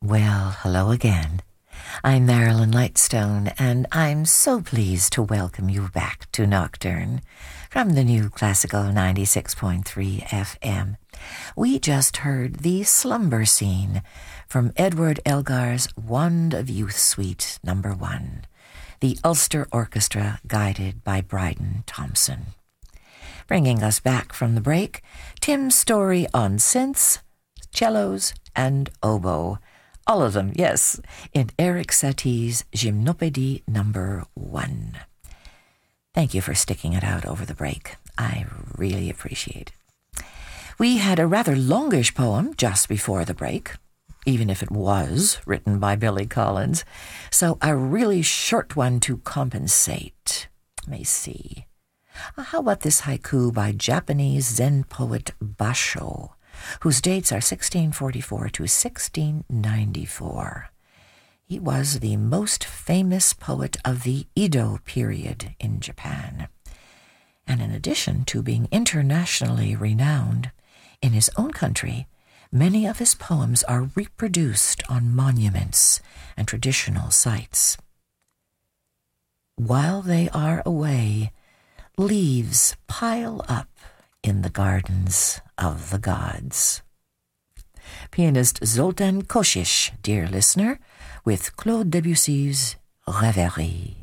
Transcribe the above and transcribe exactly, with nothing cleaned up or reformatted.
Well, hello again. I'm Marilyn Lightstone, and I'm so pleased to welcome you back to Nocturne from the new Classical ninety-six point three F M. We just heard the Slumber Scene from Edward Elgar's Wand of Youth Suite number one, the Ulster Orchestra guided by Bryden Thompson. Bringing us back from the break, Tim's story on synths, cellos, and oboe. All of them, yes, in Eric Satie's Gymnopédie number one. Thank you for sticking it out over the break. I really appreciate it. We had a rather longish poem just before the break, even if it was written by Billy Collins, so a really short one to compensate. Let me see. How about this haiku by Japanese Zen poet Basho, whose dates are sixteen forty-four to sixteen ninety-four. He was the most famous poet of the Edo period in Japan. And in addition to being internationally renowned, in his own country, many of his poems are reproduced on monuments and traditional sites. While they are away, leaves pile up in the gardens of the gods. Pianist Zoltan Kosich, dear listener, with Claude Debussy's Rêverie.